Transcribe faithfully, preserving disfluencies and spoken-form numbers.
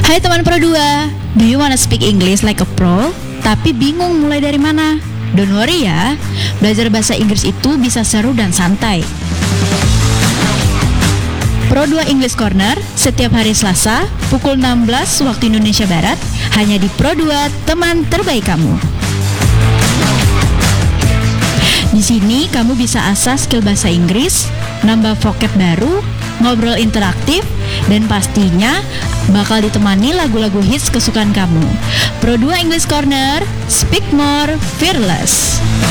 Hai teman Pro dua, do you wanna speak English like a pro? Tapi bingung mulai dari mana? Don't worry ya, belajar bahasa Inggris itu bisa seru dan santai. Pro dua English Corner setiap hari Selasa pukul enam belas waktu Indonesia Barat hanya di Pro dua, teman terbaik kamu. Di sini kamu bisa asah skill bahasa Inggris, nambah vocab baru, ngobrol interaktif, dan pastinya bakal ditemani lagu-lagu hits kesukaan kamu. Pro dua English Corner, speak more, fearless.